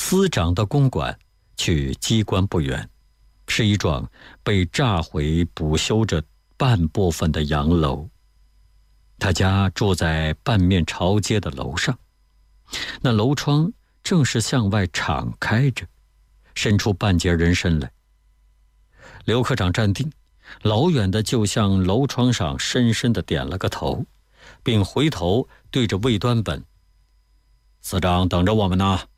司长的公馆距机关不远，是一幢被炸毁补修着半部分的洋楼。他家住在半面朝街的楼上，那楼窗正是向外敞开着，伸出半截人身来。刘科长站定，老远的就向楼窗上深深地点了个头，并回头对着魏端本：“司长等着我们呢。”